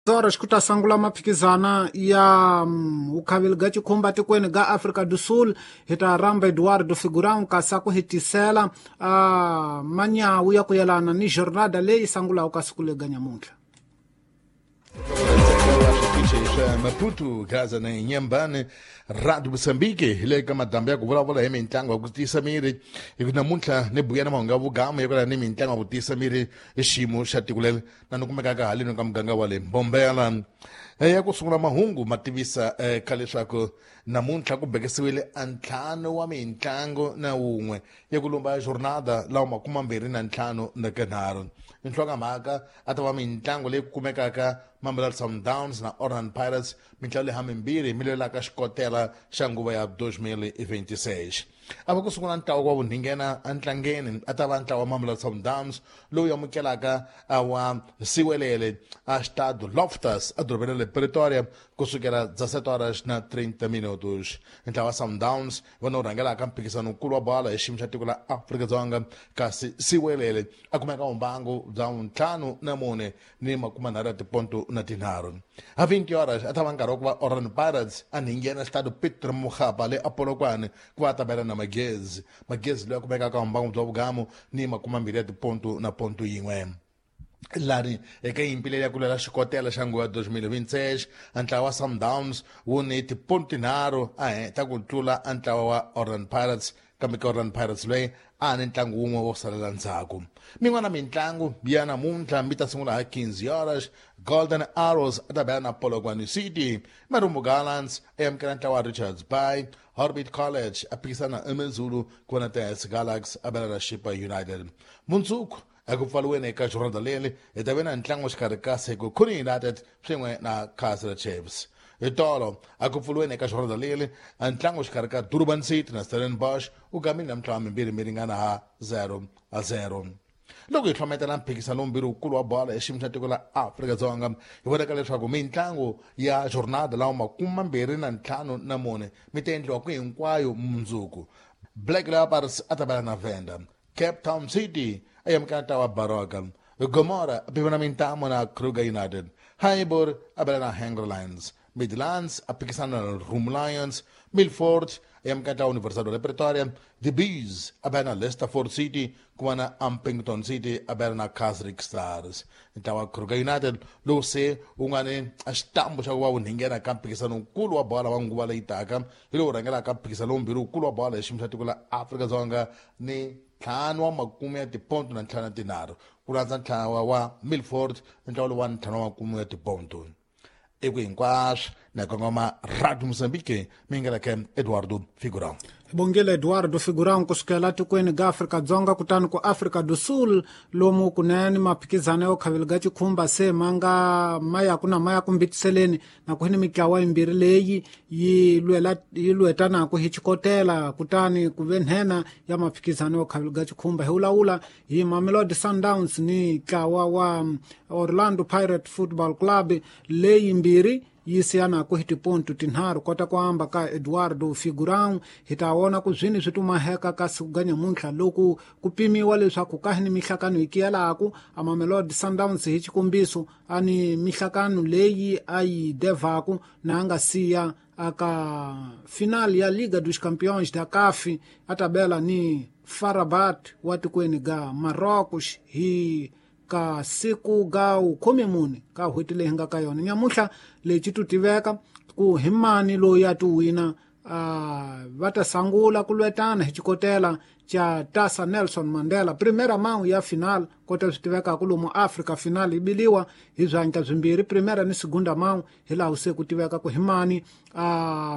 horas kutasangula maphikizana ya ukhaveli ga chikhumba tikweni ga África do Sul hitaramba Eduardo Figurão kasaku hitisela manyawu ya kuyelana ni jornada leyi sangula ukasikulega nyamuntla Maputo kaza na Inhambane Rádio Moçambique ile kama tambia kuvulavula hi mitlangu ya kutisa miri namuntlha ni buya na mahungu ya vugamu yakola ni mitlangu ya kutisa miri xiyimo xa tiko leri na ni kumekaka haleni ka muganga wa le Mbombela ya ku sungula mahungu ma tivisa ka leswaku namuntlha ku bekisiwile antlhanu wa mitlangu na wun'we ya ku lomba jornada lawa 25 na kanharhu nhlokamhaka a ta va mitlangu leyi ku kumekaka Mamelodi Sundowns na Orlando Pirates mitlangu leyi hambirhi mi lwelaka xikotela xa nguva ya 2026 a va ku sungula ntlawa wa vunhingena entlangeni a ta va ntlawa wa Mamelodi Sundowns lowu amukelaka wa Siwelele a Stade Loftus a dorobeni le Pretoria kusukela 17:30 ntlawa wa Sundowns vana wu rhangelaka mphikizano wukulu wa bola hi xiyimo xa tiko la Afrika-Dzonga kasi Siwelele a kumeka vumbangu bya 5-4 ni 30 tiponto na tinharhu a 20 horas a ta va nkarhi wa ku va Orlando Pirates a nhingena Stade Piet Mokgapa le Polokwane ku va ta bela na Magezi loyi a kumekaka vumbangu bya vugamu ni 20 tiponto na ponto yin'we lani eka yimpileli ya ku lwela xikotela xa nguva 2026 antlawa wa Sundowns wu ni tiponto tinharhu a heta ku tlula antlawa wa Orlando Pirates kambe ka Orlando Pirates loyi a ni ntlangu wun'we wo salela ndzhaku min'wana mitlangu ya namuntlha mi ta sungula hi 15 horas Golden Arrows a ta bela na Polokwane City Marumbu Gallants a amukela ntlawa wa Richards Bay Horbit College a phikisana eMezulu ku na TS Galaxy a bela na Shipper United mundzuku aku pfaliweni eka jornada leli hi ta ve na ntlangu xikarhi ka Seco United swin'we na Kaizer Chiefs hi tolo aku pfuliweni eka jornada leli ntlangu xikarhi ka Durban City na Stellenbosch u gamile na mitlawa mimbirhi mi ringana ha 0-0 loko hi tlhometela mphikisano lombirhi wukulu wa bola hi xiyimo xa tiko la Afrika-Dzonga hi vonaka leswaku mitlangu ya jornada lawa 24 mi ta endliwa ku hinkwayo mundzuku Black Leopards a ta bela na Venda Cape Town City a amukela ntlawa wa Baroka Gomora a bivana mintamo na Kruger United Highbury a bela na Hungry Lions Midlands a phikisana na Room Lions Milford a amukela ntlawa wa Universidade de Pretoria The Bees a bela na Leicester City ku va na Ampington City a bela na Kaizer Stars ntlawa wa Kruger United lowu se wu nga ni a xitambu xa ku va wu nhingena ka mphikisano wukulu wa bola wa nguva leyi taka hi lowu rhangelaka mphikisano lombirhi wukulu wa bola hi xiyimo xa tiko la Afrika-Dzonga ni 5 tiponto na 5 tinharhu ku landza ntlawa wa Milford ntlawa lowu wa 5 tiponto eku hinkwaswo na kongoma Radio Moçambique mi nga leke Eduardo Figurão bongile Eduardo Figurão kusukela tikweni ga Afrika-Dzonga kutani ku África do Sul lomu kuneni maphikizano yo khaveli ga chikhumba se manga mayaku na mayaku mbitiseleni na kuhini mitlawa yimbirhi leyi yi lwetanaku hi chikotela kutani ku ve nhena ya maphikizano yo khaveli ga chikhumba hi wulawula hi Mamelodi Sundowns ni ntlawa wa Orlando Pirates Football Club leyi yimbirhi yisiyanaku hi tiponto tinharhu kota ku hamba ka Eduardo Figurão hi ta wona ku zwini swi tumaheka ka siku ga nyamuntlha loku ku pimiwa leswaku ka hi ni mihlakano hi kiyelaku a Mamelodi Sundowns hi xikombiso a ni mihlakano leyi a yi devaku na a nga siya aka final ya Liga dos Campeões da CAF a ta bela ni FAR Rabat wa tikweni ga Marrocos hi ka siku ga 14 ka hweti leyi nga ka yona nyamuntlha lexi tu tiveka ku hi mani loyi a tiwina va ta sangula ku lwetana hi chikotela cha Tasa Nelson Mandela primera mão ya final kota swi tiveka ku lomu Africa final ibiliwa hi zwanka zimbirhi primera ni segunda mão hi laha se ku tiveka ku hi mani a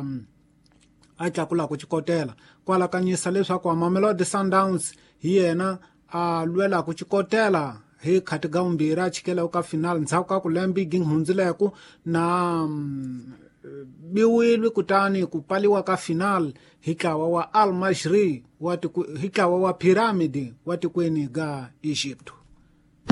tlakula ku chikotela kwala kanyisa leswaku a Mamelodi Sundowns hi yena a lwela ku chikotela hi khati ga vumbirhi a chikela ka final ndzhaku ka ku lembe gi hundzileko na biwilwi kutani ku paliwa ka final hi ntlawa wa Al Masry hi ntlawa wa Pyramid wa tikweni ga Egypt